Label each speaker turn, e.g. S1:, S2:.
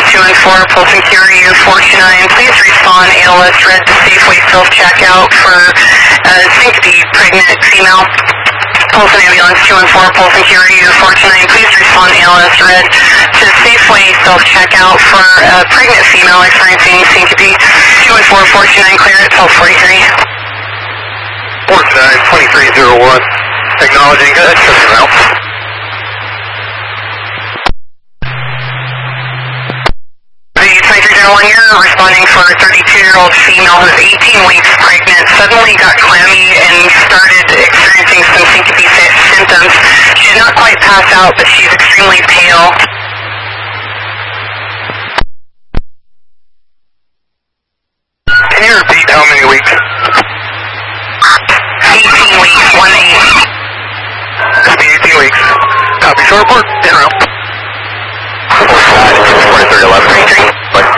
S1: 214, pulsing QRU 429. Please respond ALS red to Safeway self-checkout for syncope pregnant female. Pulsing ambulance 214, pulsing QRU 429. Please respond ALS red to Safeway self-checkout for pregnant female experiencing syncope. 214, 429, clear at 1243.
S2: 429, 2301. Acknowledging good, system out.
S1: The 2301, you're responding for a 32-year-old female who's 18 weeks pregnant, suddenly got clammy and started experiencing some syncope symptoms. She's not quite passed out, but she's extremely pale.
S2: Can you repeat how many weeks?
S1: 18 weeks, 1-8.
S2: It'll be 18 weeks. Copy, short report, in route.